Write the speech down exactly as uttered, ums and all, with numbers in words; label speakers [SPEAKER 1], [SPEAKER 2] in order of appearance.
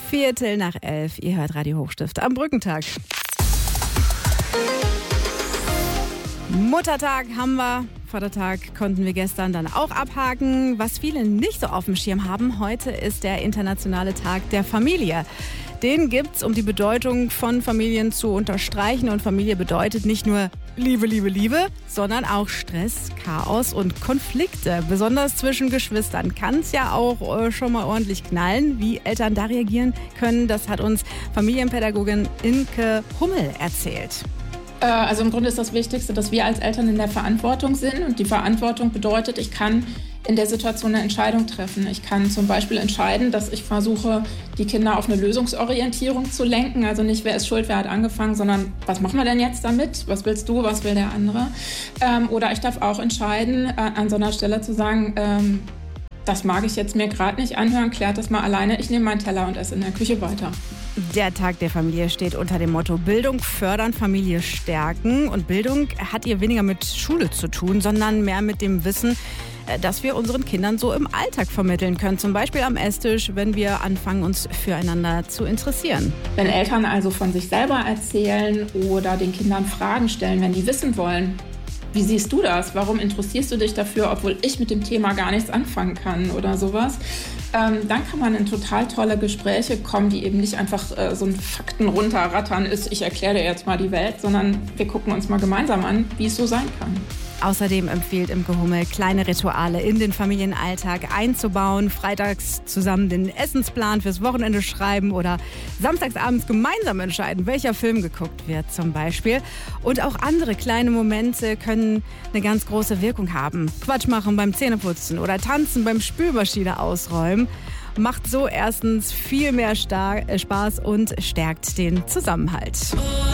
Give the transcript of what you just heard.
[SPEAKER 1] Viertel nach elf. Ihr hört Radio Hochstift am Brückentag. Muttertag haben wir. Vatertag konnten wir gestern dann auch abhaken. Was viele nicht so auf dem Schirm haben, heute ist der internationale Tag der Familie. Den gibt's, um die Bedeutung von Familien zu unterstreichen. Und Familie bedeutet nicht nur Liebe, Liebe, Liebe, sondern auch Stress, Chaos und Konflikte. Besonders zwischen Geschwistern kann es ja auch äh, schon mal ordentlich knallen. Wie Eltern da reagieren können, das hat uns Familienpädagogin Inke Hummel erzählt.
[SPEAKER 2] Also im Grunde ist das Wichtigste, dass wir als Eltern in der Verantwortung sind. Und die Verantwortung bedeutet, ich kann in der Situation eine Entscheidung treffen. Ich kann zum Beispiel entscheiden, dass ich versuche, die Kinder auf eine Lösungsorientierung zu lenken. Also nicht, wer ist schuld, wer hat angefangen, sondern was machen wir denn jetzt damit? Was willst du, was will der andere? Ähm, oder ich darf auch entscheiden, äh, an so einer Stelle zu sagen, ähm, das mag ich jetzt mir gerade nicht anhören, klärt das mal alleine. Ich nehme meinen Teller und esse in der Küche weiter.
[SPEAKER 1] Der Tag der Familie steht unter dem Motto Bildung fördern, Familie stärken. Und Bildung hat hier weniger mit Schule zu tun, sondern mehr mit dem Wissen, das wir unseren Kindern so im Alltag vermitteln können. Zum Beispiel am Esstisch, wenn wir anfangen, uns füreinander zu interessieren.
[SPEAKER 2] Wenn Eltern also von sich selber erzählen oder den Kindern Fragen stellen, wenn die wissen wollen, wie siehst du das? Warum interessierst du dich dafür, obwohl ich mit dem Thema gar nichts anfangen kann oder sowas? Ähm, dann kann man in total tolle Gespräche kommen, die eben nicht einfach äh, so ein Fakten runterrattern ist, ich erkläre dir jetzt mal die Welt, sondern wir gucken uns mal gemeinsam an, wie es so sein kann.
[SPEAKER 1] Außerdem empfiehlt Imke Hummel, kleine Rituale in den Familienalltag einzubauen. Freitags zusammen den Essensplan fürs Wochenende schreiben oder samstagsabends gemeinsam entscheiden, welcher Film geguckt wird zum Beispiel. Und auch andere kleine Momente können eine ganz große Wirkung haben. Quatsch machen beim Zähneputzen oder tanzen beim Spülmaschine ausräumen. Macht so erstens viel mehr Star- Spaß und stärkt den Zusammenhalt.